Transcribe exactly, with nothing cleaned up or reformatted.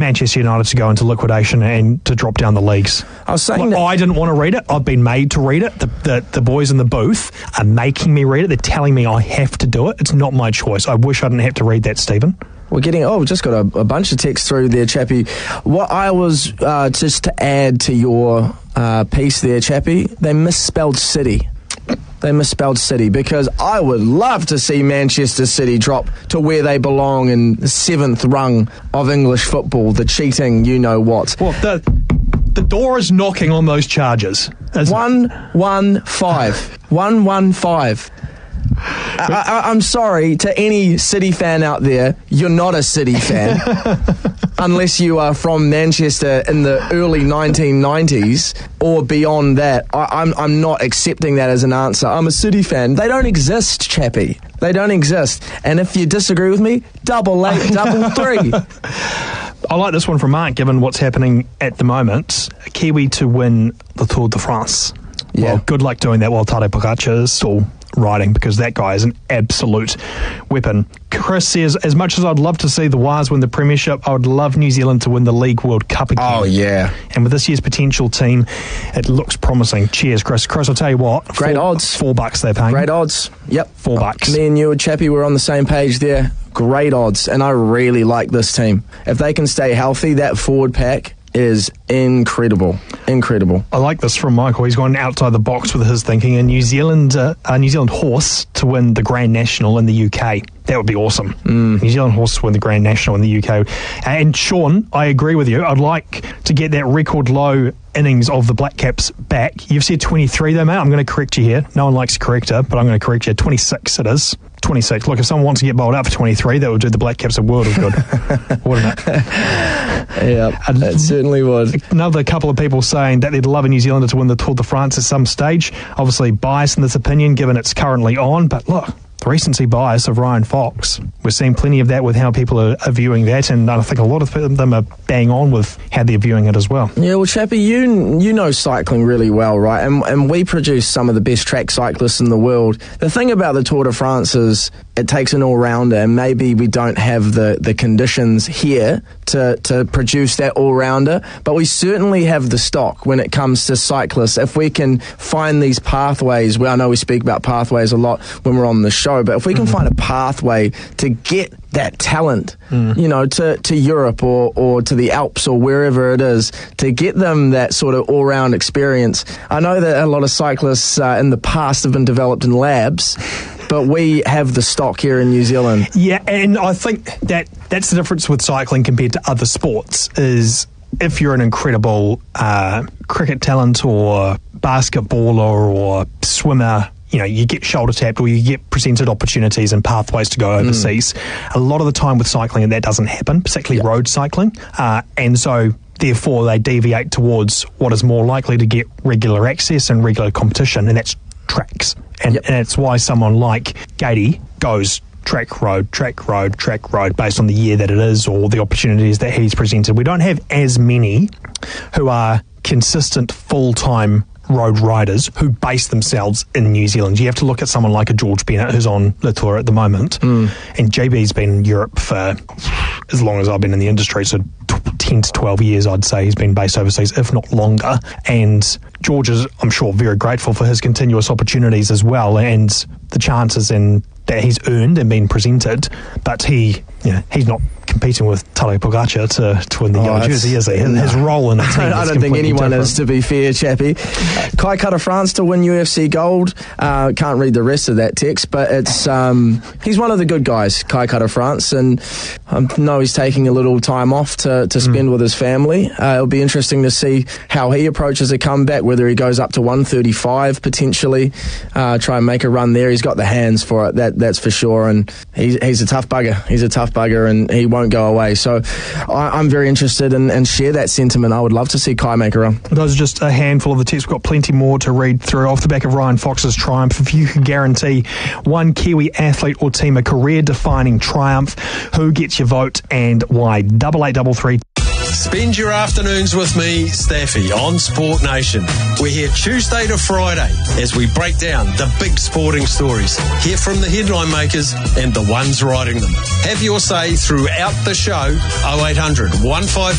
Manchester United to go into liquidation and to drop down the leagues. I was saying Look, that I didn't want to read it. I've been made to read it. The, the the boys in the booth are making me read it. They're telling me I have to do it. It's not my choice. I wish I didn't have to read that, Stephen. We're getting, oh, we've just got a, a bunch of texts through there, Chappie. What I was, uh, just to add to your uh, piece there, Chappie, they misspelled City. They misspelled City, because I would love to see Manchester City drop to where they belong in the seventh rung of English football, the cheating you-know-what. Well, the, the door is knocking on those charges. one one five. one one five. I, I, I'm sorry to any City fan out there, you're not a City fan unless you are from Manchester in the early nineteen nineties or beyond that. I, I'm, I'm not accepting that as an answer. I'm a City fan. They don't exist, Chappie. They don't exist. And if you disagree with me, double eight, double three. I like this one from Mark, given what's happening at the moment. A Kiwi to win the Tour de France. Yeah. Well, good luck doing that while Tadej Pogacar is still riding, because that guy is an absolute weapon. Chris says, as much as I'd love to see the Wires win the Premiership, I would love New Zealand to win the League World Cup again. Oh, yeah. And with this year's potential team, it looks promising. Cheers, Chris. Chris, I'll tell you what. Great four, odds. Four bucks they're paying. Great odds. Yep. Four bucks. Me and you and Chappie were on the same page there. Great odds. And I really like this team. If they can stay healthy, that forward pack is incredible. Incredible. I like this from Michael. He's gone outside the box with his thinking. A New Zealand, uh, a New Zealand horse to win the Grand National in the U K. That would be awesome. Mm. New Zealand horse to win the Grand National in the U K. And Sean, I agree with you. I'd like to get that record low innings of the Black Caps back. You've said twenty-three though, mate. I'm going to correct you here. No one likes to correct her, but I'm going to correct you. twenty-six it is. twenty-six. Look, if someone wants to get bowled out for twenty-three, that would do the Black Caps a world of good, wouldn't it? Yeah, it certainly would. Another couple of people saying that they'd love a New Zealander to win the Tour de France at some stage. Obviously biased in this opinion, given it's currently on, but look, the recency bias of Ryan Fox. We're seeing plenty of that with how people are, are viewing that, and I think a lot of them are bang on with how they're viewing it as well. Yeah, well, Chappie, you you know cycling really well, right? And, and we produce some of the best track cyclists in the world. The thing about the Tour de France is it takes an all-rounder, and maybe we don't have the, the conditions here to, to produce that all-rounder, but we certainly have the stock when it comes to cyclists. If we can find these pathways, well, I know we speak about pathways a lot when we're on the show, but if we can mm-hmm. find a pathway to get that talent, mm. you know, to, to Europe or, or to the Alps or wherever it is, to get them that sort of all-round experience. I know that a lot of cyclists uh, in the past have been developed in labs, but we have the stock here in New Zealand. Yeah, and I think that that's the difference with cycling compared to other sports, is if you're an incredible uh, cricket talent or basketballer or swimmer, you know, you get shoulder tapped or you get presented opportunities and pathways to go overseas. Mm. A lot of the time with cycling, that doesn't happen, particularly yep. road cycling. Uh, and so, therefore, they deviate towards what is more likely to get regular access and regular competition, and that's tracks. And, yep. and that's why someone like Gady goes track, road, track, road, track, road, based on the year that it is or the opportunities that he's presented. We don't have as many who are consistent full-time road riders who base themselves in New Zealand. You have to look at someone like a George Bennett who's on the tour at the moment, mm. and J B's been in Europe for as long as I've been in the industry, so ten to twelve years I'd say he's been based overseas, if not longer. And George is, I'm sure, very grateful for his continuous opportunities as well, and the chances in that he's earned and been presented, but he, you know, he's not competing with Tadej Pogacar to, to win the oh, yellow jersey, is he? His, no. his role in the team I is don't think anyone different. is, to be fair, Chappie. Kai Kara France to win U F C gold. Uh, can't read the rest of that text, but it's um, he's one of the good guys, Kai Kara France, and I know he's taking a little time off to, to spend mm. with his family. Uh, it'll be interesting to see how he approaches a comeback, whether he goes up to one thirty-five potentially, uh, try and make a run there. He's got the hands for it, that that's for sure, and he's, he's a tough bugger. He's a tough bugger, and he won't go away. So I, I'm very interested and, and share that sentiment. I would love to see Kai make a run. Those are just a handful of the texts. We've got plenty more to read through. Off the back of Ryan Fox's triumph, if you could guarantee one Kiwi athlete or team a career-defining triumph, who gets your vote and why? Double eight double three. Spend your afternoons with me, Staffy, on Sport Nation. We're here Tuesday to Friday as we break down the big sporting stories. Hear from the headline makers and the ones writing them. Have your say throughout the show. oh eight hundred, one five